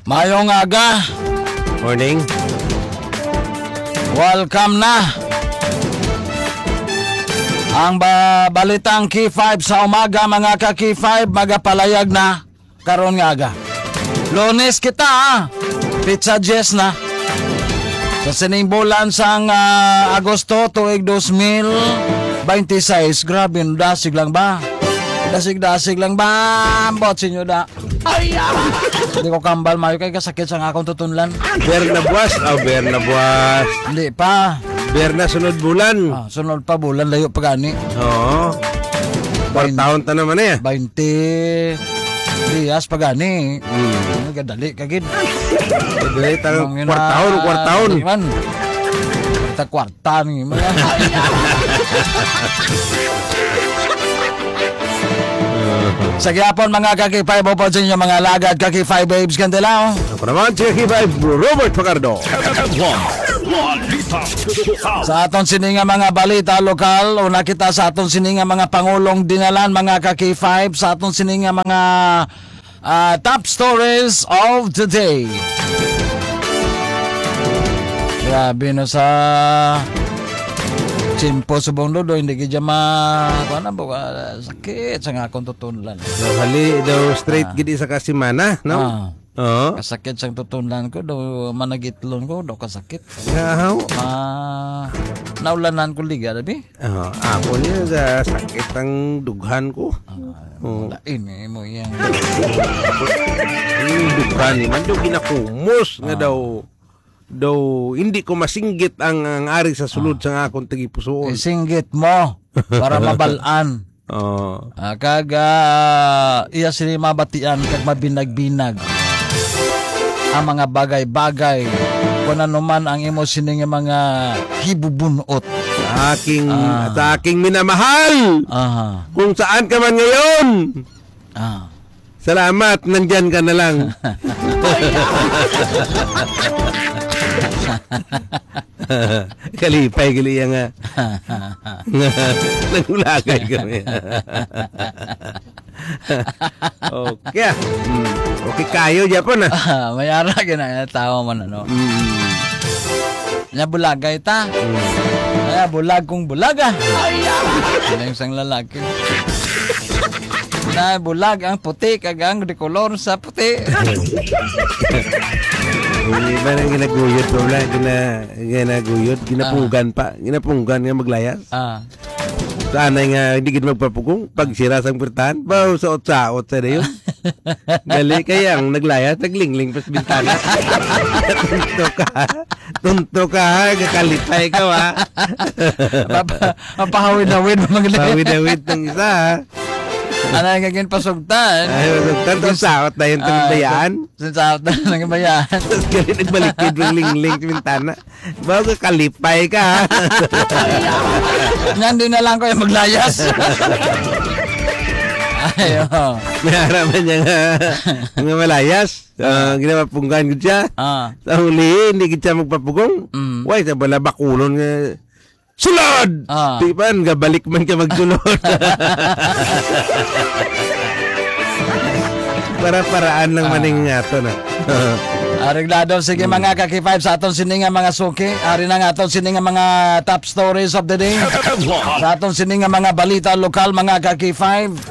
Mayong aga. Morning. Welcome na. Ang balitang Key 5 sa umaga, mga ka-Key 5, magapalayag na karon nga aga. Lunes kita Pizza Jess na. Sa sinimbulan sang Agosto tuig 2026. Grabe, dasig lang ba? Dasig lang ba? Bot sinyo da. Hindi ko kambal mayo kay kasakit sa akong tutunlan. Ber na buwas. Hindi pa. Ber na sunod bulan. Sunod pa bulan layo pa gani. Oo. Taon ta naman eh. 20 Dias pa gani. Gadali kagid. Dili ta kwartaon. Man. Kwarta ni man. Sa gyapon mga kaki-5 po sa inyo mga lagad kaki-5 babes Candela. Ako naman si kaki-5 Robert Facardo. Sa aton sininga mga balita lokal, una kita sa aton sininga mga pangulong dinalan mga kaki-5 sa aton sininga mga top stories of the day. Grabe no sa Simpo sa buong lodo, hindi kaya sakit sa nga akong tutunlan. Hali daw straight gidi sa kasimana, no? Oo. Kasakit sa tutunlan ko, daw managitlon ko, daw kasakit. Yahaw. Naulanan ko liga, dabi? Oo. Ako niya sa sakit ang dughan ko. Lain mo yan. Dughan ni man daw ginakumos nga daw hindi ko masinggit ang ari sa sulod sa akong tagipusoon. Singgit mo para mabalaan. Iya sila mabatian kag mabinag-binag ang mga bagay-bagay kung ano man ang imo sining mga hibubunot sa aking minamahal. Kung saan ka man ngayon. Salamat, nandyan ka na lang. Kalipay gali nga. Nagulagay kami. Okay. Okay kayo Japon mayara gina tawo man ano. Nya bulagay ta. Ay bulag kung bulaga. Ay isang lalaki. Na bulag ang puti kag ang dekolor sa puti. Iba na ginaguyod ko wala, ginaguyod, ginapunggan pa, ginapunggan nga maglayas. Sana nga hindi gid magpapugong pag sira sang pertahan, baw saot-saot sa dayon. Gali kayang naglayas, naglingling pas bintana. Tunto ka, gakalipay ka wa. Mapahawid-hawid maglayas. Pahawid-hawid ng isa. Ano yung gagawin pasugtan? Ay, pasugtan. Tapos saot na yung bayaan. Saot na lang yung bayaan. Tapos galit nagbalikid ng ling-ling sa bintana. Bago kalipay ka. Yan din na lang ko yung maglayas. Ayo. May haraman niya nga malayas. Ginawa punggan ko siya. Sa huli, hindi ko siya magpapugong. Why, sa bala bakulon nga. Sulod! Tipan, gabalik man ka magsulod. Para-paraan lang maning nga ito na. Areglado, sige mga kaki-5 sa atong sininga mga suki. Ari na nga atong sininga mga top stories of the day. Sa atong sininga mga balita lokal mga kaki-5.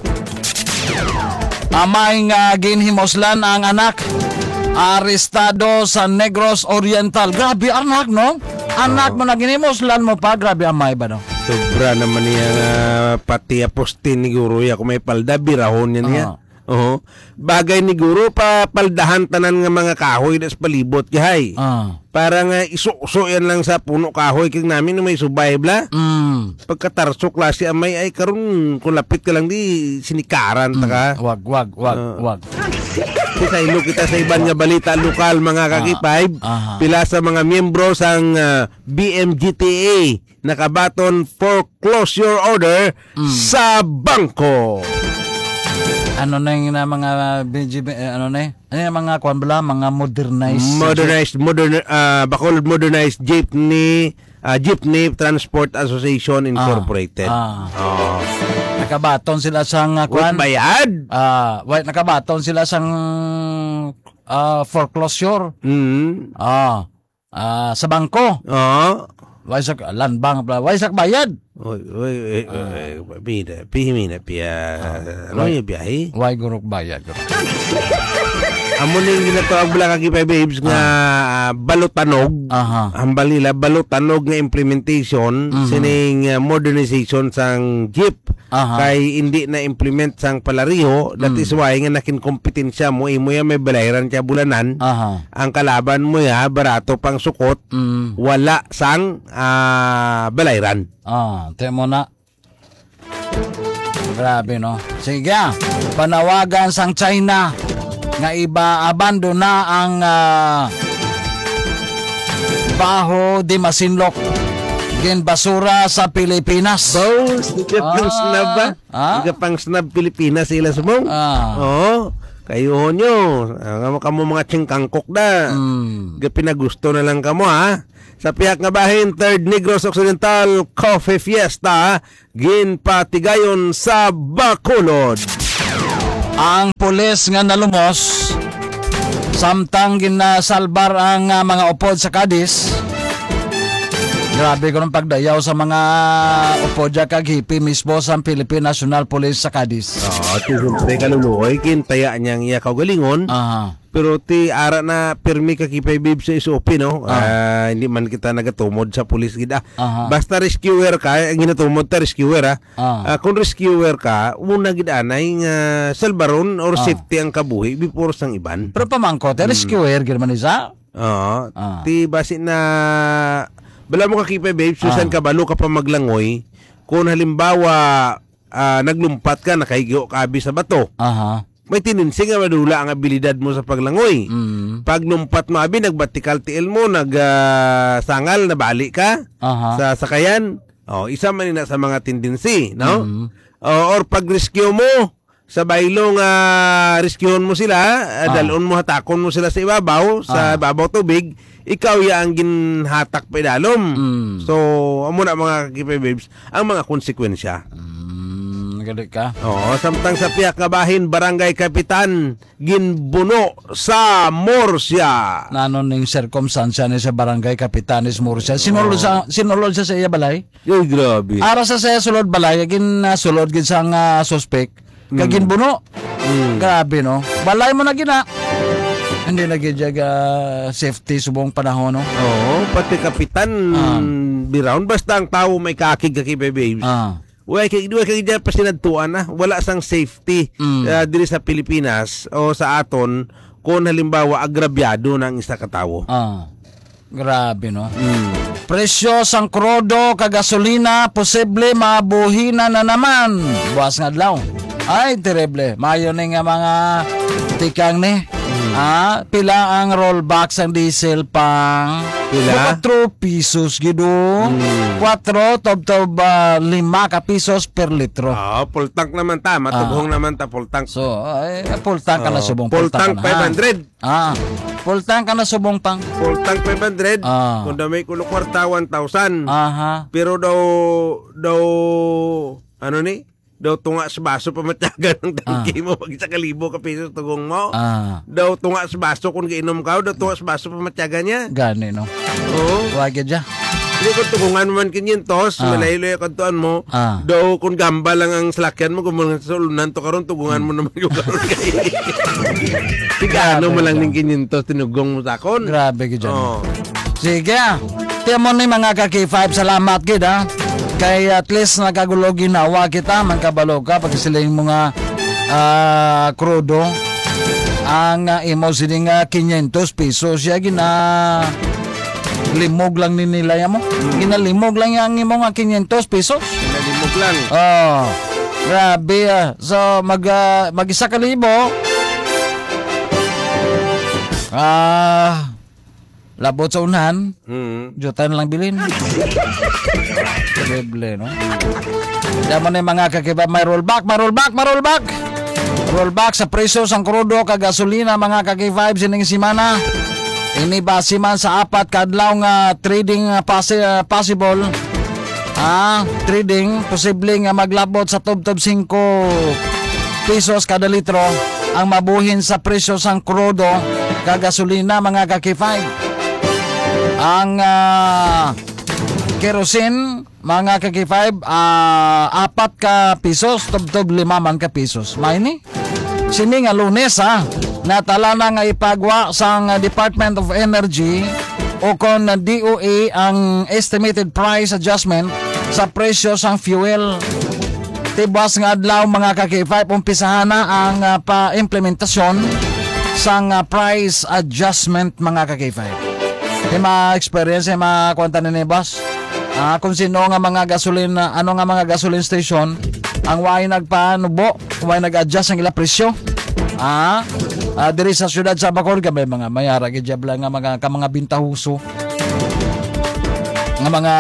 Amay nga ginhimoslan ang anak. Arestado sa Negros Oriental. Grabe anak, no? Anak mo na ginimoslan mo pa. Grabe amay ba, no? Sobra naman niya pati apostin ni Guro. Kung may palda, birahon niya. Bagay ni Guro, paldahan tanan nga mga kahoy nas palibot kihay. Para nga isuso yan lang sa puno kahoy kag namin may subay bla. Pagkatarsok klase amay ay karon kung lapit ka lang di sinikaran ta ka. Wag. Sa ilo kita sa iban nga balita lokal mga kaki-5. Pila sa mga miyembro sang BMGTA nakabaton foreclosure order sa bangko. Ano na yung mga BGB, ano na ano yung mga kwan bala, mga modernized modernized Jeepney Transport Association Incorporated. Nakabaton sila sang kwan. Bayad? Nakabaton sila sang foreclosure. Mm. Sa bangko. Oo. Waisak land bank, waisak bayad. Oy, pihimina, ano yung biyahe? Wai guruk bayad. Amo ning ginatawag bala kag babes nga balutanog. Ang balila balutanog nga implementation sining modernization sang jeep. Kay hindi na implement sang palariho, that is why nga nakin kompetensya mo imo ya may balayran kay bulanan. Ang kalaban mo ya barato pang sukot, wala sang balayran. Temo na. Grabe no. Sige, panawagan sang China nga iba abandon na ang Baho de Masinloc gin basura sa Pilipinas. Pang snab ba? Pang snab Pilipinas sila sumong. Kayo nyo. Kamo mga tsingkangkok da. Pinagusto na lang kamo ha. Sa piyak nga bahin, 3rd Negros Occidental Coffee Fiesta, ginpatigayon sa Bacolod. Ang pulis nga nalumos, samtang ginasalbar ang mga upod sa Cadiz. Grabe ko ng pagdayaw sa mga upod ya kag hipi mismo sa Philippine National Police sa Cadiz. Siyempre kaluluoy, kintaya niyang iya kaugalingon. Pero ti ara na pirmi ka kipay bib sa SOP no. Hindi man kita nagatumod sa pulis gida. Basta rescuer ka, ang ginatumod ta rescuer kung rescuer ka, una gid anay nga salbaron or safety ang kabuhi before sang iban. Pero pamangko ta rescuer gid man isa. Ti basi na bala mo ka kipay babe, susan ka balo ka pa maglangoy. Kung halimbawa naglumpat ka, nakahigyo ka abi sa bato. May tinunsi nga madula ang abilidad mo sa paglangoy. Pag numpat mo abi, nagbatikal tiil mo, nagsangal, nabali ka sa sakayan. Isa man na sa mga tendency, no? Or pag rescue mo, sa baylong rescueon mo sila, dalon mo, hatakon mo sila sa ibabaw tubig, ikaw ya ang ginhatak pa idalom. So, amo na mga kipay babes, ang mga konsekwensya. Galit ka? Samtang sa piyak nga bahin, barangay kapitan, ginbuno sa Murcia. Nanon ning circumstansya ni sa barangay kapitanis Murcia. Sinulod siya sa iya balay? Ay, grabe. Ara sa saya sulod balay, sulod gid sang suspect. Kagin buno. Grabe no. Balay mo na gina. Hindi na gidyaga safety subong panahon no. Pati kapitan biraon basta ang tao may kakig kay babes. Way kay diyan pa sinadtuan na wala sang safety diri sa Pilipinas o sa aton kung halimbawa agrabyado ng isa ka tawo. Grabe no. Presyo sang krudo kag gasolina posible mabuhina na naman. Buwas nga adlaw. Ay terrible. Mayo ni nga mga tikang ni. Pila ang rollback sang diesel pang pila? 4 pesos gido. 4 tob 5 ka pesos per litro. Full tank naman ta, matubhong naman ta full tank. So, full tank ka na subong full tank 500. Full tank ka na subong pang. Full tank 500. Kung damay kulo kwarta 1,000. Pero daw ano ni? Daw tunga sa baso pamatyagan ng tangke mo pag 1,000 ka pesos tugong mo. Daw tunga sa baso kung giinom ka, daw tunga sa baso pamatyagan niya. Gani no. Wagid ja. Hindi kung tugungan mo man 500, malaylo yung kantuan mo, daw kung gamba lang ang salakyan mo, kung mga sulunan to karon tugungan mo naman yung karon kayo. Tigano mo lang ng 500, tinugong mo sakon. Grabe gid dyan. Sige tiyan mo ni mga kaki-5, salamat gid kay at least nakagulo ginawa kita man kabalo ka pag siling mga krudo ang imo sining 500 pesos siya limog lang ni nila mo. Ginalimog lang yang imo nga 500 pesos. Ginalimog lang. Grabe so mag-1,000 labot sa unahan. Jutan lang bilin. Terrible, no? Diyan na mga kakiba, may rollback. Rollback sa presyo sang krudo kag gasolina mga kaki-5 sining simana. Ini base man sa 4 kadlaw nga trading possible. Trading posible nga maglabot sa tub 5 pesos kada litro ang mabuhin sa presyo sang krudo kagasolina mga ka-K5. Ang kerosene mga ka-K5 4 ka pisos tubtob 5 man ka pisos. May ni sini nga Lunes natala na nga ipagwa sang Department of Energy o kon DOE ang estimated price adjustment sa presyo sang fuel. Tibas nga adlaw mga ka-K5 umpisahan na ang pa-implementasyon sang price adjustment mga ka-K5. Di ma-experience ma-kwanta ni boss. Kung sino nga mga gasolina, ano nga mga gasoline station ang way nagpanubo, way nag-adjust ang ila presyo. Diri sa syudad sa Bacolod may mga mayara gidjabla nga mga bintahuso. Nga mga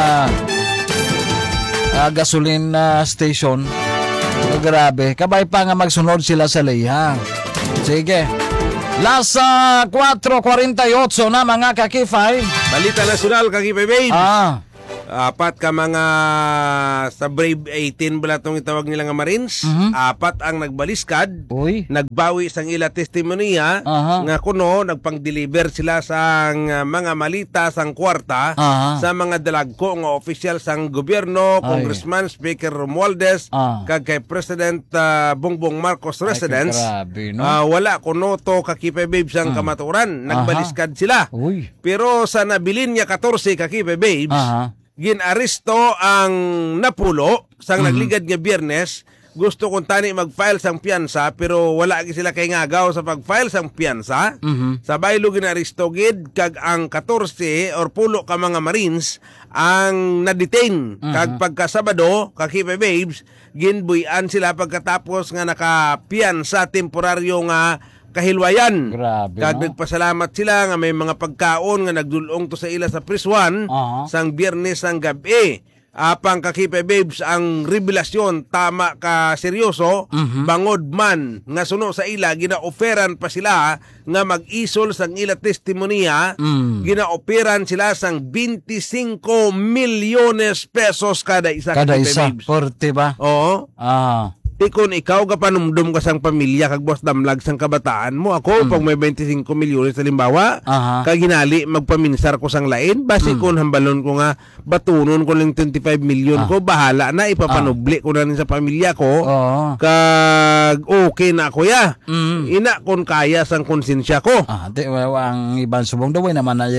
gasoline station. Grabe, kabay pa nga magsunod sila sa leyha. Sige. Last 4:48 na mga ka-K5. Balita nasyonal ka-K5 babes. Apat ka mga sa Brave 18 bala tong itawag nila nga Marines. Apat ang nagbaliskad. Uy. Nagbawi sang ila testimonya nga kuno nagpang-deliver sila sang mga malita sang kwarta sa mga dalagko nga opisyal sang gobyerno, Congressman Speaker Romualdez kag kay President Bongbong Marcos residence. Grabe, no? Wala kuno to ka-K5 babes ang kamaturan. Nagbaliskad sila. Uy. Pero sa nabilin niya 14 ka-K5 babes, ginaresto ang napulo sang nagligad nga Biyernes. Gusto kong tani mag-file sang piyansa pero wala gi sila kay ngagaw sa pag-file sang piyansa. Sa baylo ginaresto gid kag ang 14 or pulo ka mga Marines ang na-detain. Kag pagkasabado ka-K5 babes ginbuyan sila pagkatapos nga nakapiyansa temporaryo nga kahilwayan. Grabe, Kag no? nagpasalamat sila nga may mga pagkaon nga nagdulong to sa ila sa Priswan sang Biyernes sang gabi. Apang ka-K5 babes ang revelasyon tama ka seryoso bangod man nga suno sa ila ginaoferan pa sila nga mag-isol sang ila testimonya. Ginaoferan sila sang 25 milyones pesos kada isa Kada ka-K5 isa, babes. 40 ba? Oo. Kung ikaw ka panumdum ka sang pamilya kag boss damlag sang kabataan mo ako pag may 25 milyones halimbawa kag ginali magpaminsar ko sang lain basi kun hambalon ko nga batunon ko lang 25 milyon ko bahala na ipapanubli ko na rin sa pamilya ko kag okay na ako ya ina kon kaya sang konsensya ko. Ang ibang subong daw naman na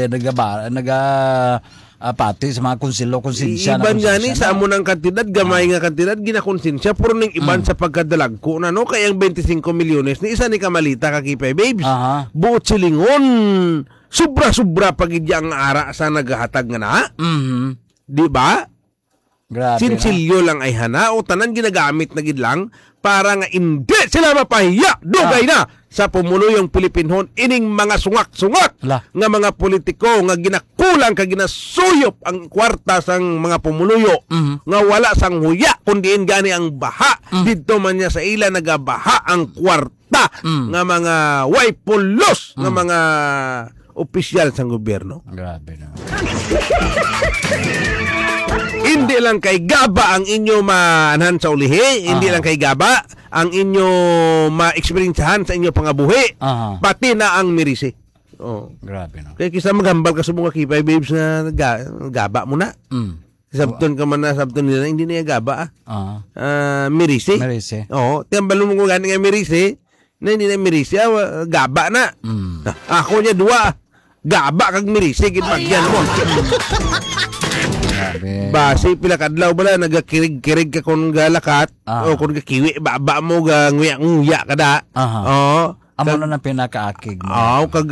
pati sa mga konsensya iban gani sa amo ng kantidad gamay nga kantidad ginakonsensya puro ning iban sa pagkadalag ko na no kay ang 25 milyones ni isa ni kamalita ka-K5 babes buot silingon sobra pagidya ang ara sa naghatag nga na di ba? Grabe, sinsilyo lang ay hana o tanan ginagamit na gid lang para nga hindi sila mapahiya dugay na sa pumuluyong Pilipinhon ining mga sungak-sungak nga mga politiko nga ginakulang kag ginasuyop ang kwarta sang mga pumuluyo nga wala sang huya kundiin gani ang baha didto man niya sa ila nagabaha ang kwarta nga mga way pulos nga mga opisyal sang gobyerno. Grabe na. Hindi lang kay gaba ang inyo maanhan sa ulihi, hindi lang kay gaba ang inyo ma-experiencehan sa inyo pangabuhi, pati na ang mirisi. Grabe na. Kaya kisa maghambal ka sa mga K5 babes na gaba mo na. Sabton ka man na, sabton nila, hindi na yung gaba mirisi. Oo, tiyambalo mo kung gani nga mirisi, na hindi na mirisi, gaba na. Ako niya dua, gaba kag mirisi, kitpagyan mo. Basi pila kadlaw bala nagakirig-kirig ka kun galakat o kun gakiwi baba mo ga nguya kada. Amo na pinakaakig mo. Kag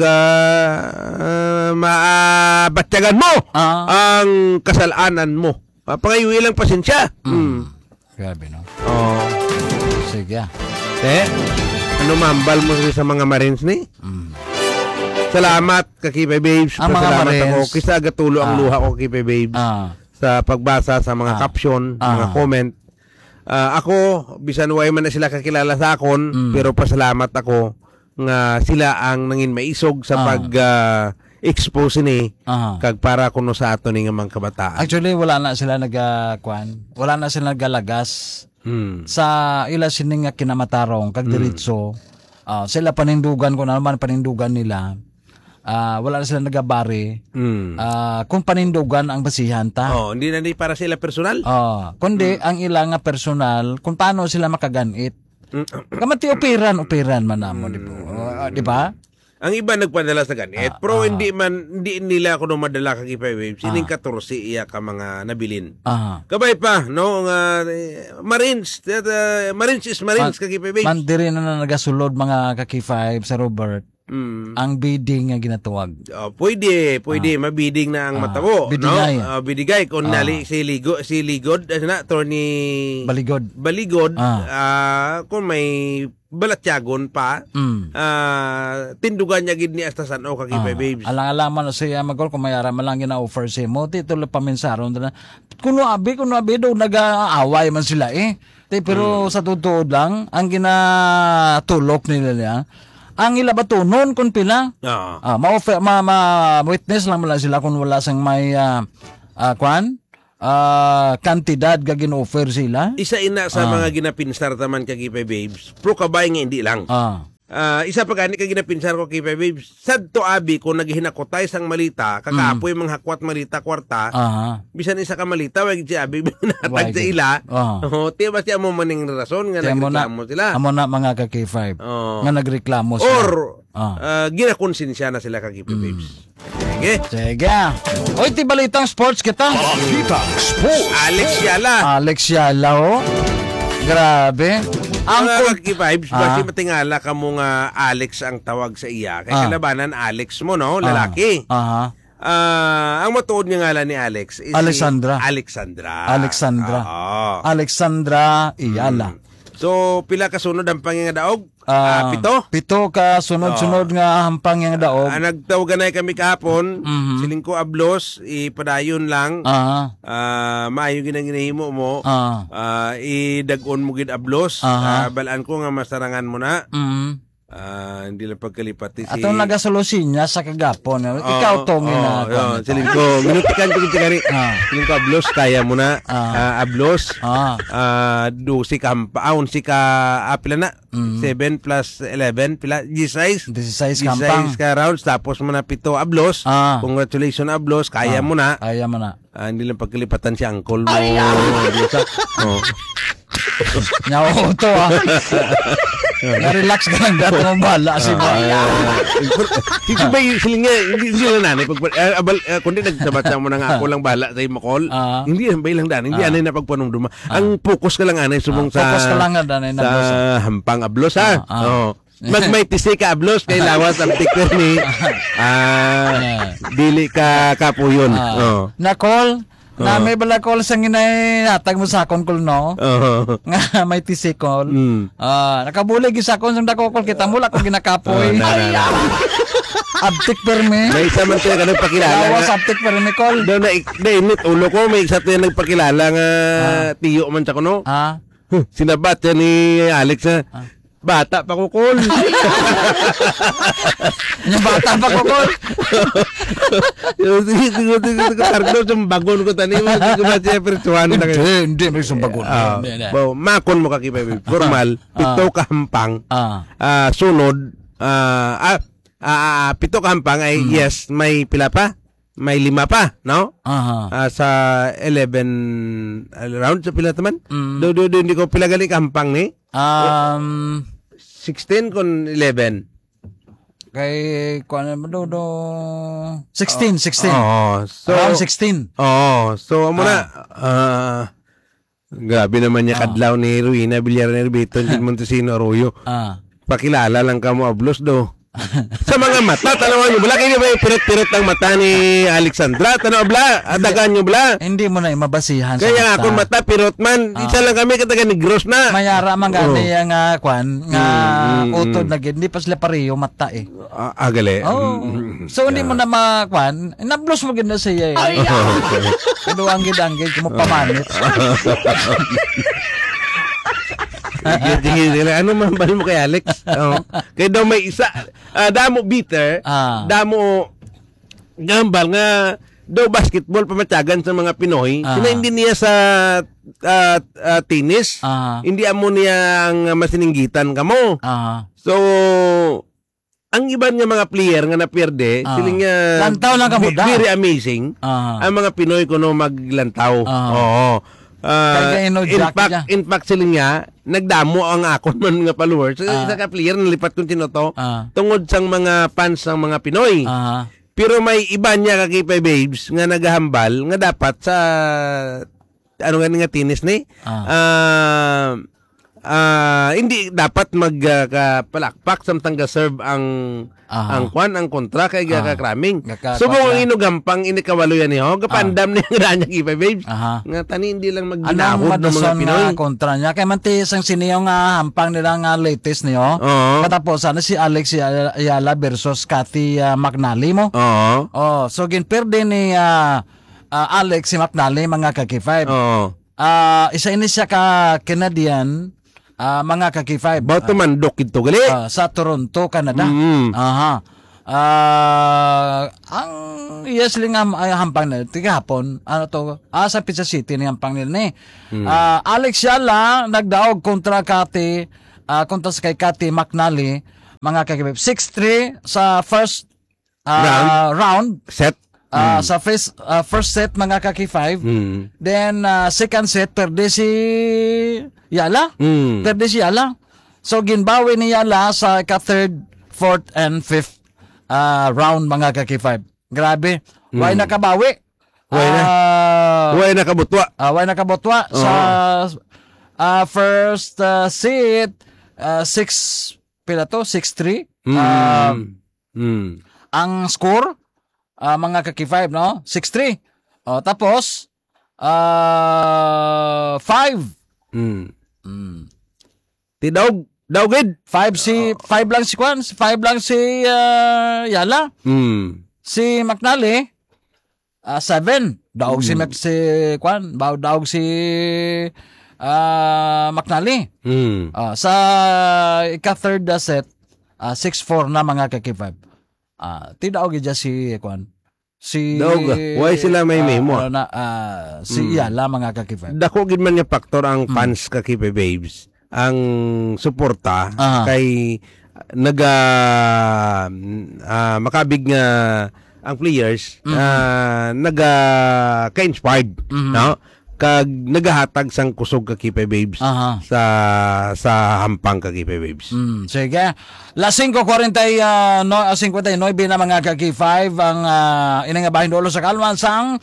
mabatyagan mo ang kasalanan mo. Pangayoy lang pasensya. Grabe no. Sige. Ano mambal mo sa mga Marines ni? Salamat ka-K5 babes. Salamat ako. Kisa gatulo ang luha ko K5 babes. Sa pagbasa sa mga caption, mga comment. Ako, bisan way man na sila kakilala sa akon, pero pasalamat ako nga sila ang nangin maisog sa pag-expose ni kag para kuno sa ato ning mga kabataan. Actually, wala na sila wala na sila nagalagas sa ila sining nga kinamatarong kag diretso Sila panindugan ko naman, panindugan nila. Wala na sila nagabari. Kung panindugan ang basihan ta. Hindi na di para sila personal. Kundi ang ilang nga personal, kung paano sila makaganit. Kamati operan man namo, di ba? Ang iba nagpadala sa ganit, pero hindi nila ako madala kag Waves. Sining 14 iya ka mga nabilin. Kabay pa, no? Marines is Marines kag Waves. Man diri na nagasulod mga kaki-5 sa Robert. Ang bidding nga ginatuwag. Pwede mabiding na ang matabo, bidigay. no? Bidigay kung nali si Ligod attorney Baligod kung may balatyagon pa tindugan niya gid ni Astasan o kag Waves. Alang-alaman na siya magol kung mayara man lang gina-offer si mo titulo paminsaron na kuno abi do nag-aaway man sila pero sa totoo lang ang ginatulok nila ang ilabatunon kung pila. Ma-witness lang mula sila kung wala sang may kantidad ga gin-offer sila. Isa ina sa mga ginapinsar taman kag Waves. Pro kabay nga hindi lang. Isa pa gani kag ginapinsar ko kay Waves. Sadto abi ko naghinakotay sang malita, kakapoy mga hakwat malita kwarta. Bisan isa ka malita wag si abi binatag sa ila. Tiba siya mo maning rason nga nagreklamo sila. Amo na mga kaki-5 nga nagreklamo sila. Or ginakonsensya na sila kag Waves. Sige. Oy, ti balitang sports kita. Balitang Sports. Alex Yala, Grabe. Ang kaki-5, basi matingala ka mo nga Alex ang tawag sa iya. Kaya kalabanan Alex mo, no? Lalaki. Ang matuod niya ngalan ni Alex is Alexandra Iyala. So, pila kasunod ang pangingadaog? Pito ka sunod-sunod nga hampang yang daog. Nagtawaganay kami kahapon, siling ko ablos, ipadayon lang, maayo ginahimo mo, idagon mo gid ablos, balaan ko nga masarangan mo na. Hindi lang pagkalipati si... Atong nagasolusin niya sa kagapon. Ikaw tongin na. Siling ko, minutikan ko gid kani. Siling ko ablos, kaya mo na. Ablos. Si kampaon, si ka pila na? 7 plus 11, pila? 16 kampang. 16 ka rounds, tapos mo na 7 ablos. Congratulations ablos, kaya mo na. Hindi lang pagkalipatan si uncle mo. Nyaoto na-relax ka lang dato ng bala si mo. Hindi ba siling nga, hindi lang nanay. Kundi nagsabat mo na nga ako lang bala sa imakol. Hindi lang ba ilang daan. Hindi anay na pagpanong duma. Ang focus ka lang anay sumong sa hampang ablos ha. May tisi ka ablos kay lawas ang tikter ni dili ka kapuyon. Nakol na may balakol sa ginay hatag mo sa akon kol no. Nga may tisikol. Nakabulig sa akon sang dakokol kita mula kung ginakapoy. Abtik perme. May isa man tayo ka nagpakilala. Lawas abtik perme kol. Daw na init ulo ko may isa tayo nagpakilala nga tiyo man sa kuno. Sinabat siya ni Alex bata pa ko kol. Yung bata pa ko kol. Kardo sumbagon ko tani mo ko ba siya pertuan na kayo. Hindi may sumbagon. Makon mo kakipay formal pito ka hampang. Sunod pito ka hampang ay yes may pila pa. May 5 pa, no? Sa 11 round sa pila taman. Do hindi ko pila gali kampang ni. 16 kon 11. Kay kuan mo do 16. So round 16. So amo na grabe naman niya kadlaw ni Ruina Villarreal Beton din Montesino Arroyo. Pakilala lang ka mo ablos do. Sa mga mata, tanawan nyo bala. Kaya ba pirot-pirot ang mata ni Alexandra? Tanaw bala? Adagan nyo bala? Hindi mo na mabasihan sa kaya akong mata, pirot man. Isa lang kami kataga ni Gross na. Mayara man gani nga kwan, nga utod na gid. Hindi pa sila pareho mata Agale. So hindi mo na makwan. Nablos mo gid na siya Kaduang gid-anggid, mo pamanit. Ano man ba mo kay Alex? Kaya daw may isa damo bitter, damo gambal nga daw basketball pamatyagan sa mga Pinoy. Sinaindi niya sa tinis. Hindi amo niya ang masininggitan kamo. So ang iban nga mga player nga naperde, siling nga lantaw lang kamuda. Very amazing. Ang mga Pinoy kuno maglantaw. Oo. In fact siling nga nagdamo ang akon man nga followers. Isa ka player nalipat kung tinoto tungod sang mga fans ng mga Pinoy. Pero may iba niya kakipay babes nga naghahambal nga dapat sa ano nga tinis ni hindi dapat magpalakpak samtang ga-serve ang kontra kay gakakraming. Subong ang inugampang inikawalo yan niyo. Gapandam niya nga niya kipay babes. Nga tani hindi lang magginahod ng mga Pinoy. Anong kontra niya? Kay mantis ang siniyo nga hampang nila nga latest niyo. Katapusan na si Alex Ayala versus Cathy McNally mo. So ginperde ni Alex si McNally mga kaki-5. Isa ini siya ka Canadian mga kaki-5. Ba't tumandok ito gali? Sa Toronto, Canada. Ang yesling hampang nila tigahapon sa Pizza City ni hampang nila ni Alex Yala nagdaog kontra sa kay Cathy McNally mga kaki-5 6-3 sa first round set. Sa first set mga kaki-5 then second set perde si Yala. Perde si Yala. So ginbawi ni Yala sa third, fourth and fifth round mga kaki-5. Grabe. Way nakabawi. Way nakabutwa. Way nakabutwa sa first set 6-3. Ang score mga kaki-5 no 6-3. Tapos 5 Daugid 5 lang si Kwan, 5 lang si Yala. Si McNally 7. Daog si Kwan, daog si McNally. Sa ika-third set 6-4 na mga kaki-5. Tidaog gid si Kwan. Si why sila may memo? Si Yala mga kaki-5. Dako gid man nga faktor ang fans kaki-5 babes. Ang suporta kay makabig nga ang players ka-inspired no kag nagahatag sang kusog ka kipay babes sa hampang ka kipay babes. Sige. Las 5:49 na mga kaki-5 ang inangabahin dolo sa kalwan sang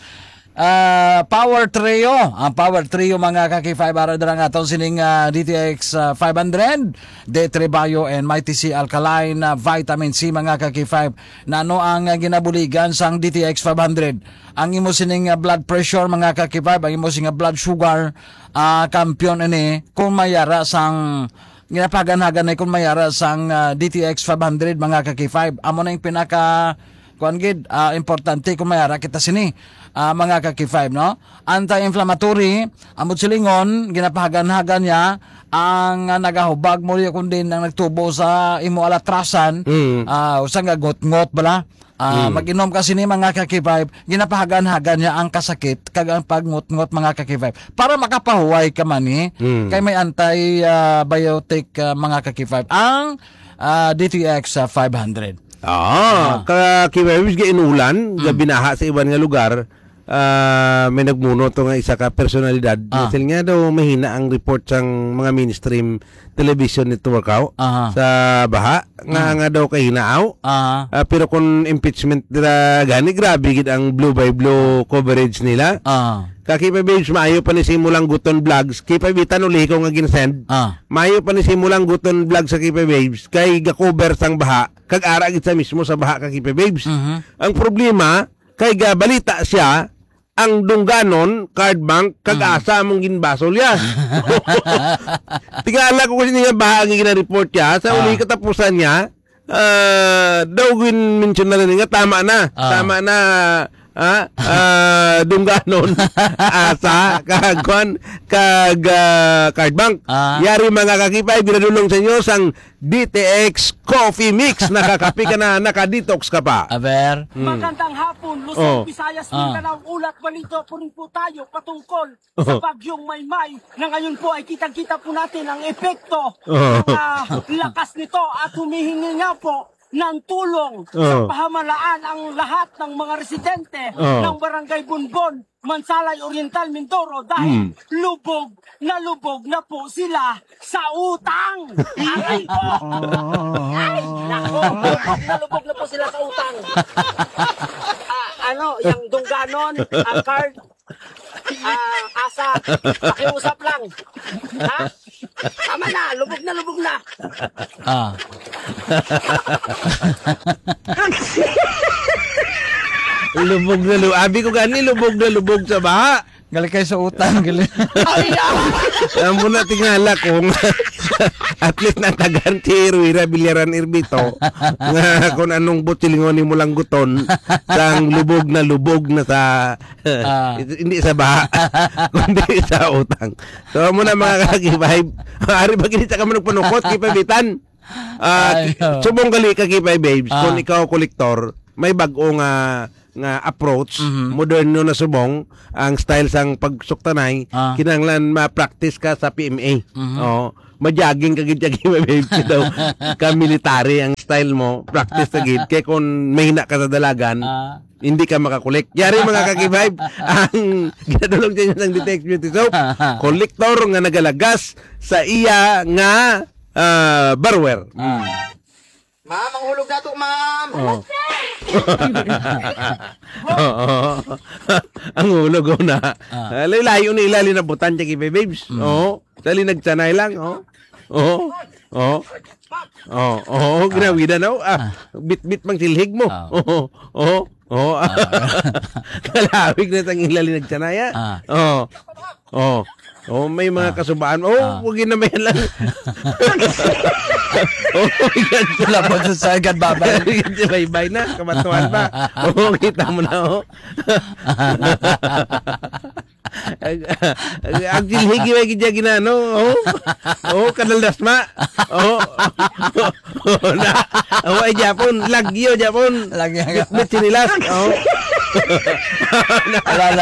Power Trio. Ang Power Trio mga kaki-5 ara dira nga aton sining DTX 500, D3 Bio and Mighty C Alkaline Vitamin C mga kaki-5. Nano ang ginabuligan sang DTX 500. Ang imo sining blood pressure mga kaki-5, ang imo sining blood sugar kampiyon ini kung mayara sang ginapaganhagan na kung mayara sang DTX 500 mga kaki-5. Amo na yung pinaka importante kung mayara kita sini mga kaki-5 no. Anti-inflammatory amot silingon ginapahagan-hagan niya ang nagahubag mo kun din ang nagtubo sa imo alatrasan usang got-ngot bala. Mag-inom kasi ni mga kaki-5 ginapahagan-hagan niya ang kasakit kag ang pagngot-ngot mga kaki-5 para makapahuway ka man kay may antibiotic mga kaki-5 ang DTX 500. Kaki-5 ga inulan ga binaha sa iban nga lugar. May nagmuno to nga isa ka personalidad. Kasi nga daw mahina ang report sang mga mainstream television network sa baha nga daw kahinaaw. Pero kung impeachment nila gani grabe gid ang blue by blue coverage nila. Kaki-5 babes maayo pa ni simulang guton vlogs kipabitan uli ko nga ginsend. Maayo pa ni simulang guton vlog sa Kaki-5 babes kay ga-cover sang baha kag ara gid sa mismo sa baha Kaki-5 babes. Ang problema kay ga balita siya ang dungganon card bank kag asa mong ginbasol ya. Tingala ko kasi niya baha ang gina-report ya sa uli katapusan niya daw mention na rin nga tama na dungganon asa kagwan card bank. Yari mga kakipay, binadulong sa inyo sang DTX Coffee Mix. Nakakapi ka na, nakadetox ka pa. Aber. Magandang hapon, Luzon, Visayas, Mindanao, ulat balito po rin po tayo patungkol sa bagyong Maymay na ngayon po ay kitang-kita po natin ang epekto ng lakas nito at humihingi nga po ng tulong sa pamahalaan ang lahat ng mga residente ng Barangay Bunbon, Mansalay Oriental, Mindoro dahil lubog na po sila sa utang. Aray po! Ay, nako! Lubog na po sila sa utang. Yung dungganon, card, asa, pakiusap lang. Ha? Tama na, lubog na. Lubog na lubog. Abi ko gani, lubog na lubog sa baha. Galing kayo sa utang. Galing. Alam mo na tingala kung atlet na taganti Ruira Bilyaran Irbito nga kung anong butsilingon mo lang guton sang lubog na sa hindi sa baha kundi sa utang. So mo na mga kakipay, ari ba kinita ka man panukot kipabitan. Subong gali ka kipay babes kung ikaw kolektor may bag-o nga approach, moderno na subong ang style sang pagsuktanay, kinahanglan ma-practice ka sa PMA. Majaging ka gid daw ka military ang style mo, practice na gid kay kung mahina ka sa dalagan, hindi ka makakolek. Yari mga kakibay, ang ginadulong sa inyo ng Detect Beauty Soap, kolektor nga nagalagas sa iya nga barware. Ma'am, ang hulog na to, ma'am. Ang hulog na. Layo na ilali na butan siya kipay babes. Dali nagsanay lang. Ginawida na. Bit-bit mang silhig mo. Kalawig na tang ilali nagsanay. May mga kasubaan. Huwag ginamayan lang. Wala po sa sagad babay. Bye-bye na. Kamatuan pa. Kita mo na. Ang silhigi may gidya ginano. Kanaldas ma. Ay Japon. Lagyo Japon. Bit sinilas. Wala.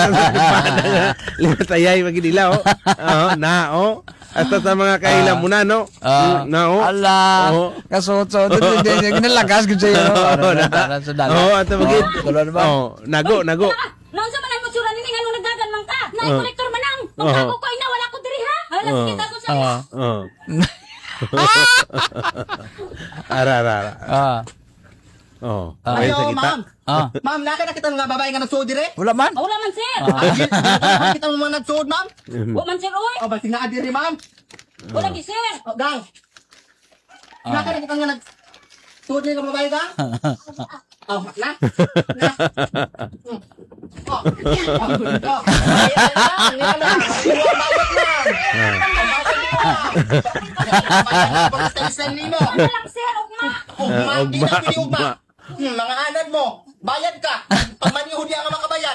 Lima tayay maginilaw. Hasta sa mga kailan mo na, no? Ala. Kasotso. Ginalagas ko sa'yo. Ato magid. Nago. Noon sa manay mo sura nini nga nung nagdaganmang ka. Kolektor manang. Kung ako ko ina wala ko diri ha. Hala kita ko sa iya. Ara. Ayo, ma'am. Ma'am, nakita nga babae nga nagsuod dire? Wala man? Wala man sir. Kita mo mga nagsuod, ma'am? Wa man sir oy. Ba't nga dire, ma'am? Wala gi sir. Gang. Nakita nga nagsuod dire nga babae, gang? Na. Ugma. Mga anad mo, bayad ka. Pag manihudi ang mga bayad.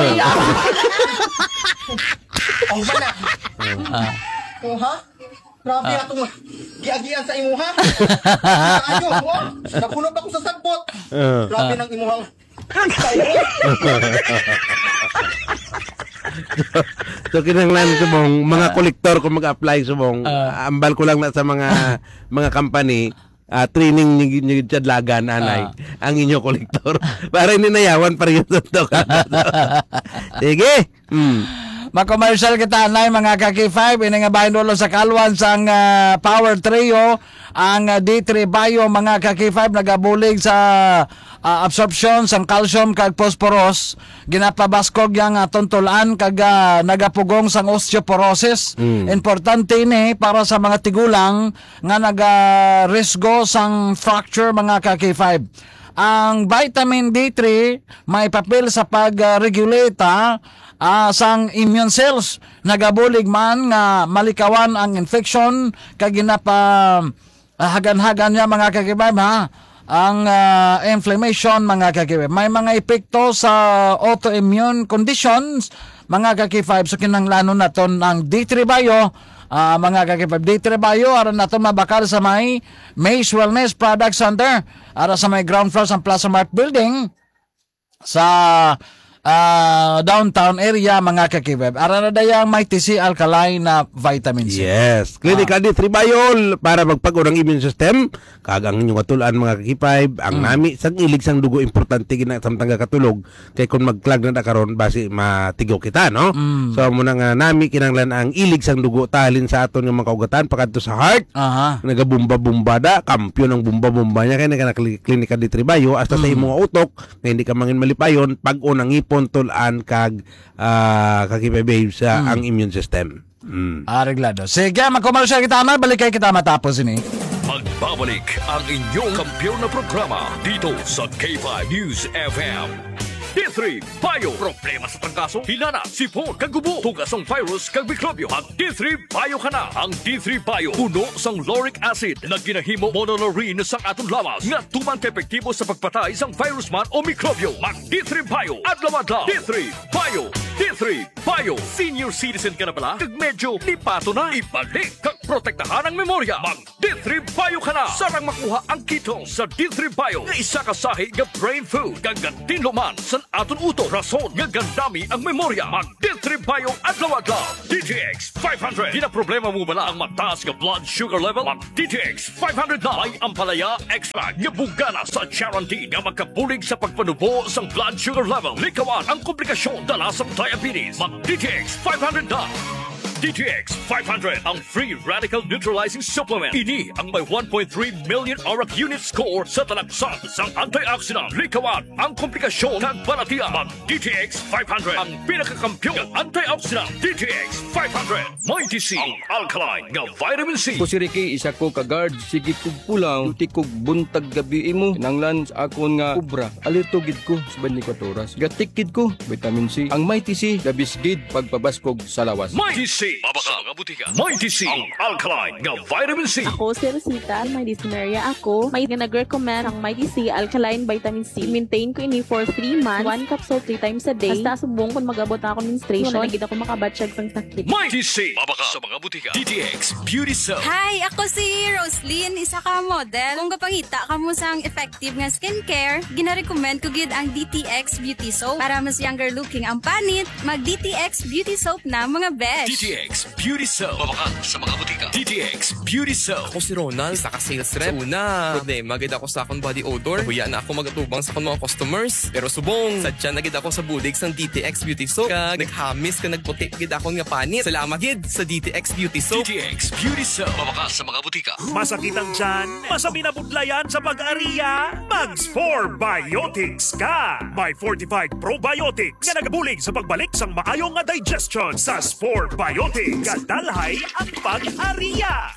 Ugma na. Ha? Grabe atong giagian sa imuha. Ayo, napunod ako sa sagbot. Grabe ng imuhang. So kinahanglan subong mga kolektor kung mag-apply subong ambal ko lang na sa mga company training ni Chadlagan anay ang inyo kolektor para hindi nayawan pa rin to. Sige. Makomersyal kita na mga kaki-5 ini nga bahin dolo sa kalwan sang Power Trio ang D3 Bio mga kaki-5 nagabulig sa absorption sang calcium kag phosphorus ginapabaskog yang tontolan kag nagapugong sang osteoporosis. Importante ini para sa mga tigulang nga nagarisgo sang fracture mga kaki-5. Ang vitamin D3 may papel sa pag-regulate sang immune cells nagabulig man nga malikawan ang infection kag ginapa hagan-hagan niya mga kakibay ang inflammation mga ka-K5. May mga epekto sa autoimmune conditions mga ka-K5. So kinanglano naton ang D3 Bio mga ka-K5. D3 Bio aron naton mabakal sa may Maze Wellness Product Center ara sa may ground floor sa Plaza Mart Building sa downtown area mga ka-K5. Ara na dayang may TC Alkaline na vitamin C. Yes. Clinical D3 Biol para magpag-unang immune system. Kagang inyong katulaan mga ka-K5. Ang nami sang ilig sang dugo importante gina samtang katulog. Kay kung mag-clog na karon basi matigo kita, no? So muna nga nami kinanglan ang ilig sang dugo talin sa aton nga mga kaugatan pakadto sa heart. Nagabumba-bumba da, kampiyon ang bumba-bumba niya kay nagana Clinical D3 Bio hasta sa imong utok nga hindi ka mangin malipayon pag-unang tulan kag kakipabehave sa ang immune system. Areglado. Sige, magkomersyal kita na. Balik kayo kita matapos ini. Magbabalik ang inyong kampiyon na programa dito sa K5 News FM. D3 Bio. Problema sa trangkaso, hinana, sipon, kagubo, tugas ang virus, kag mikrobyo. Ang D3 Bio ka na. Ang D3 Bio, puno sang lauric acid na ginahimo monolaurin sang aton lawas nga tuman ka epektibo sa pagpatay sang virus man o mikrobyo. Mag D3 Bio. Adlaw-adlaw. D3 Bio. D3 Bio. Senior citizen ka na pala? Kag medyo lipato na. Ibalik kag protektahan ang memorya. Mag D3 Bio ka na. Sarang makuha ang ketone sa D3 Bio nga isa ka sahi nga brain food kag tinluman sa aton uto. Rason nga gandami ang memorya. Mag D3 Bio adlaw-adlaw. DTX 500. Di na problema mo bala ang mataas nga blood sugar level? Mag DTX 500 na. May ampalaya extract nga bugana sa guarantee nga magkabulig sa pagpanubo sang blood sugar level. Likawan ang komplikasyon dala sa diabetes. Mag DTX 500 na. DTX 500 ang free radical neutralizing supplement. Ini ang may 1.3 million ORAC unit score sa talaksan sang antioxidant. Likawan ang komplikasyon ng balatiya. Mag DTX 500 ang pinakakampiyon ng antioxidant. DTX 500 may TC ang alkaline nga vitamin C. Ko si Ricky, isa ko ka-guard. Sige kog pulang, duti kog buntag gabi imo. Nanglan sa akon nga kubra. Alito gid ko sa 24 oras. Gatikid ko, vitamin C. Ang may TC, labis gid pagpabaskog sa lawas. May TC. Mabaka mga butika. May TC ang alkaline nga vitamin C. Ako si Rosita, may dysuria ako. May nag-recommend ang Mighty C Alkaline Vitamin C. Maintain ko ini for 3 months. 1 capsule 3 times a day. Hasta subong kung mag-abot ako menstruation. Nagigit ako makabatsyag sang sakit. May TC. Mabaka sa mga butika. DTX Beauty Soap. Hi, ako si Roslyn, isa ka model. Kung kapangita ka mo sang effective nga skincare, gina-recommend ko gid ang DTX Beauty Soap. Para mas younger looking ang panit, mag DTX Beauty Soap na mga besh. DTX Beauty Soap. Mabaka sa mga butika. DTX Beauty Soap. Ako si Ronald, isa ka sales rep. Una, problema gid ako sa akong body odor. Huya na ako magatubang sa akong mga customers. Pero subong, sadya na gid ako sa bulig sang DTX Beauty Soap. Kag naghamis ka nagputi gid ako nga panit. Salamat gid sa DTX Beauty Soap. DTX Beauty Soap. Mabaka sa mga butika. Masakit ang tiyan? Masabi na budlayan sa pag-ariya? Mag-Spore Biotics ka! May fortified probiotics nga nagabulig sa pagbalik sang maayong nga digestion sa Spore Biotics. Kadalhay ang pag-ariya!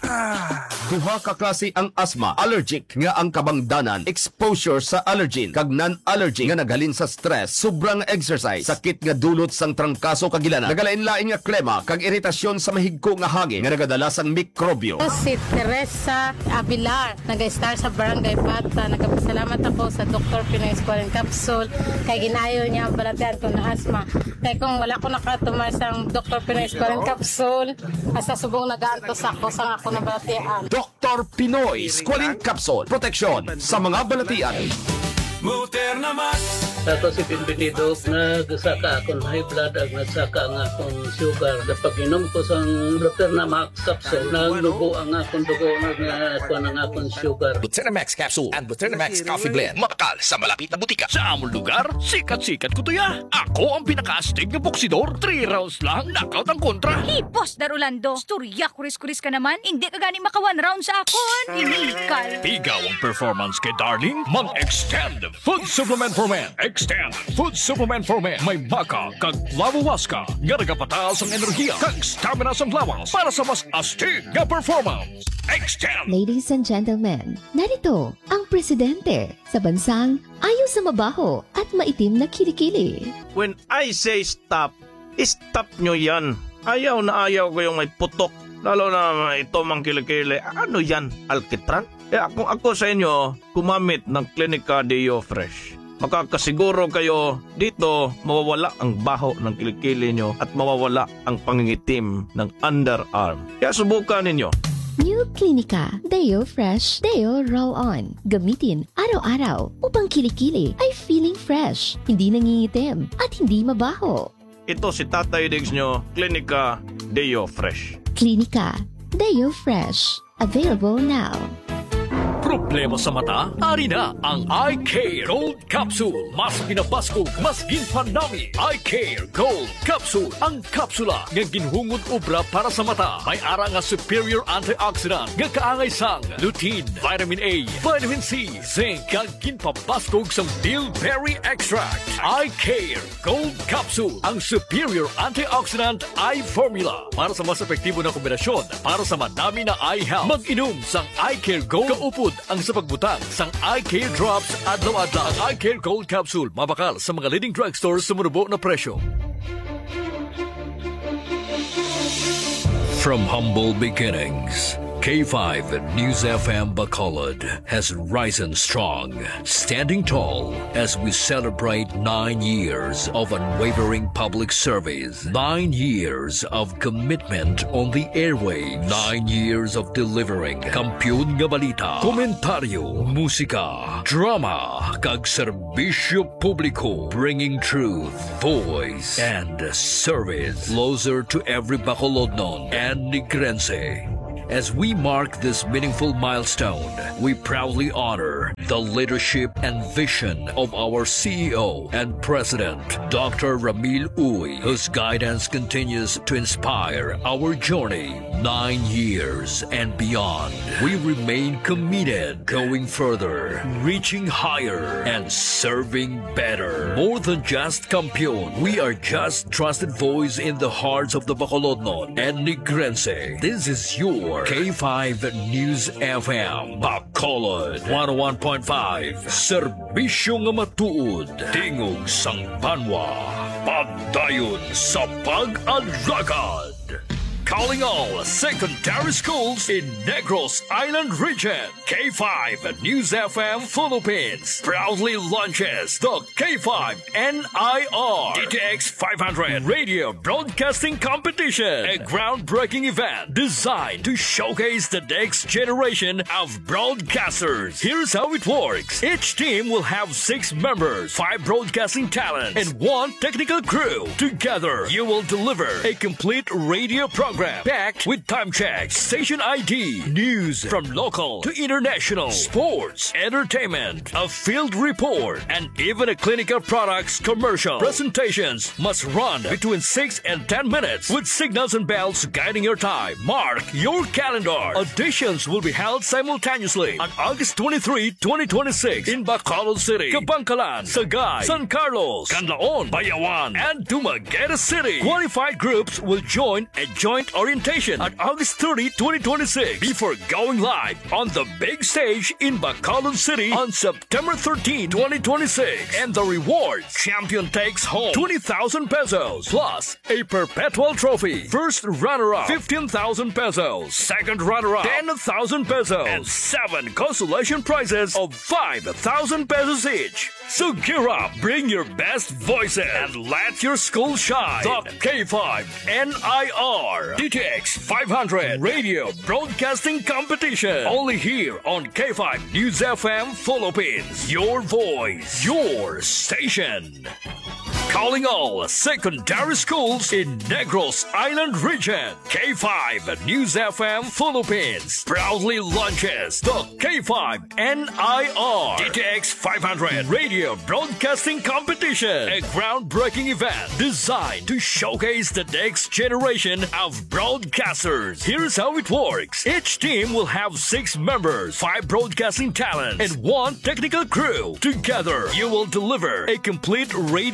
Duha ka klase ang asthma, allergic nga ang kabangdanan, exposure sa allergen, kag non-allergic nga naghalin sa stress, sobrang exercise, sakit nga dulot sang trangkaso kag ilana, nagalain-lain nga klema kag iritasyon sa mahigko nga hangin nga nagadala sang mikrobyo. Si Teresa Abilar, nag-star sa Barangay Bata. Nagpasalamat ako sa Dr. Pinoy Squalene Capsule kay ginayo niya ang balatian ko na asthma. Kaya kung wala ko nakatumar sa Dr. Pinoy Squalene Capsule, asa subong nagaantos ako sa ako na balatian. Dr. Pinoy Squalene Capsule, proteksyon sa mga balatian. Moderna Max. Ako si Pimpinido, nagsaka akong high blood at nagsaka ang akong sugar. Kapag inom ko sa Moderna Max capsule, naglubo ang akong dugo, nagkuhan ang akong sugar. Moderna Max capsule and Moderna Max coffee blend. Mabakal sa malapit na butika. Sa among lugar, sikat-sikat ko to ya. Ako ang pinaka-astig na boksidor. 3 rounds lang, knockout ang kontra. Boss Darulando, storya kuris-kuris ka naman. Hindi ka gani maka 1 round sa akon. Inikal. Pigaw ang performance kay Darling. Mag-extend food supplement for men. Extend food supplement for men. May maka kag lawawaska nga nagapataas ang enerhiya kag stamina sa lawas para sa mas astig nga performance. Extend. Ladies and gentlemen, narito ang presidente sa bansang ayaw sa mabaho at maitim na kilikili. When I say stop, stop nyo yan. Ayaw na ayaw ko yung may putok. Lalo na ito mang kilikili. Ano yan? Alkitran? Kaya kung ako sa inyo, gumamit ng Clinica Deo Fresh. Makakasiguro kayo dito mawawala ang baho ng kilikili nyo at mawawala ang pangingitim ng underarm. Kaya subukan ninyo. New Clinica Deo Fresh Deo Roll-On. Gamitin araw-araw upang kilikili ay feeling fresh, hindi nangingitim at hindi mabaho. Ito si Tatay Diggs nyo, Clinica Deo Fresh. Clinica Deo Fresh. Available now. Problema sa mata? Ari na ang Eye Care Gold Capsule. Mas pinabaskog, mas ginpanami. Eye Care Gold Capsule. Ang kapsula nga ginhungod obra para sa mata. May ara nga superior antioxidant nga kaangay sang lutein, vitamin A, vitamin C, zinc, kag ginpabaskog sang bilberry extract. Eye Care Gold Capsule. Ang superior antioxidant eye formula para sa mas epektibo na kombinasyon para sa madami na eye health. Mag-inom sang Eye Care Gold kaupod ang sa pagbutang sang Eye Care Drops adlaw-adlaw. Ang Eye Care Gold Capsule mabakal sa mga leading drugstores sa munubo na presyo. From humble beginnings, K5 News FM Bacolod has risen strong, standing tall as we celebrate 9 years of unwavering public service, 9 years of commitment on the airwaves, 9 years of delivering kampiyon nga balita, komentaryo, musika, drama, kag serbisyo publiko, bringing truth, voice, and service closer to every Bacolodnon and Negrense. As we mark this meaningful milestone, we proudly honor the leadership and vision of our CEO and President, Dr. Ramil Uy, whose guidance continues to inspire our journey 9 years and beyond. We remain committed, going further, reaching higher, and serving better. More than just kampiyon, we are just trusted voice in the hearts of the Bacolodnon and Negrense. This is your K5 News FM Bacolod 101.5. Serbisyo nga matuod, tingog sang banwa, pagdayon sa pag-alagad. Calling all secondary schools in Negros Island region. K5 News FM Philippines proudly launches the K5 NIR DTX 500 Radio Broadcasting Competition, a groundbreaking event designed to showcase the next generation of broadcasters. Here's how it works. Each team will have 6 members, 5 broadcasting talents, and 1 technical crew. Together, you will deliver a complete radio program packed with time checks, station ID, news from local to international, sports, entertainment, a field report, and even a clinical products commercial. Presentations must run between 6 and 10 minutes with signals and bells guiding your time. Mark your calendar. Auditions will be held simultaneously on August 23, 2026 in Bacolod City, Kabangkalan, Sagay, San Carlos, Canlaon, Bayawan, and Dumaguete City. Qualified groups will join a joint orientation on August 30, 2026 before going live on the big stage in Bacolod City on September 13, 2026. And the reward: champion takes home 20,000 pesos plus a perpetual trophy. First runner-up 15,000 pesos. Second runner-up 10,000 pesos. And 7 consolation prizes of 5,000 pesos each. So gear up, bring your best voices, and let your school shine. The K5 NIR DTX 500 Radio Broadcasting Competition. Only here on K5 News FM Philippines. Your voice, your station. Calling all secondary schools in Negros Island region. K5 News FM Philippines proudly launches the K5 NIR DTX 500 Radio Broadcasting Competition, a groundbreaking event designed to showcase the next generation of broadcasters. Here's how it works. Each team will have 6 members, 5 broadcasting talents, and 1 technical crew. Together, you will deliver a complete radio program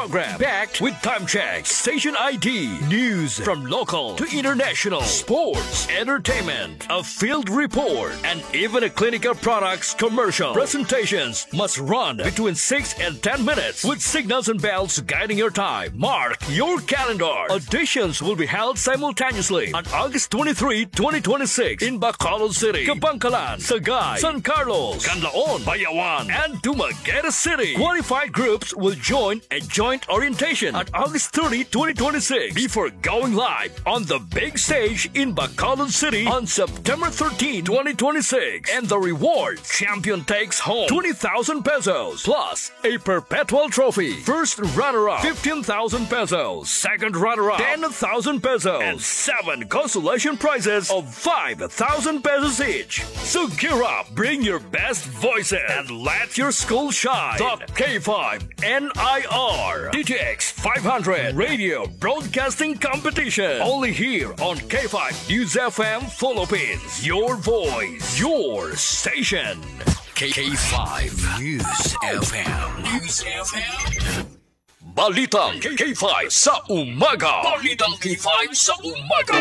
program packed with time checks, station ID, news from local to international, sports, entertainment, a field report, and even a clinical products commercial. Presentations must run between 6 and 10 minutes with signals and bells guiding your time. Mark your calendar. Auditions will be held simultaneously on August 23, 2026 in Bacolod City, Kabangkalan, Sagay, San Carlos, Canlaon, Bayawan, and Dumaguete City. Qualified groups will join a joint orientation on August 30, 2026 before going live on the big stage in Bacolod City on September 13, 2026. And the reward, champion takes home 20,000 pesos plus a perpetual trophy. First runner-up, 15,000 pesos. Second runner-up, 10,000 pesos. And 7 consolation prizes of 5,000 pesos each. So gear up, bring your best voices, and let your school shine. The K5 NIR DTX 500 Radio Broadcasting Competition. Only here on K5 News FM Philippines. Your voice, your station. K5 News FM. News FM. Balitang K5 sa umaga. Balitang K5 sa umaga.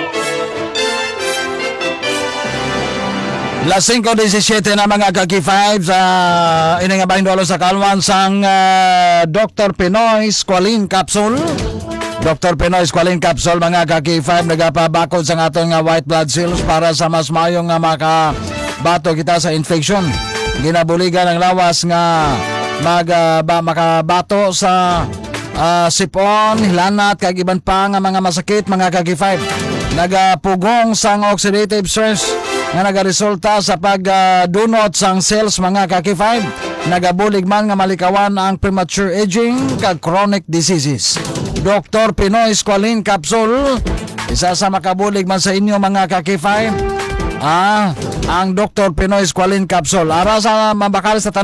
Las 5:17 na mga ka-K5 sa inangabahing dolo sa kalwan sang Dr. Pinoy Squalene Capsule. Dr. Pinoy Squalene Capsule mga ka-K5 nagapabakod sa aton nga white blood cells para sa mas mayong nga makabato kita sa infection. Ginabuligan ang lawas nga makabato sa sipon, hilanat, kag iban pa nga mga masakit mga ka-K5. Nagapugong sang oxidative stress nga nagaresulta sa pagdunot sang cells mga ka-K5. Nagabulig man nga malikawan ang premature aging kag chronic diseases. Dr. Pinoy Squalene Capsule, isa sa makabulig man sa inyo mga ka-K5. Ang Dr. Pinoy Squalene Capsule. Ara sa mabakal sa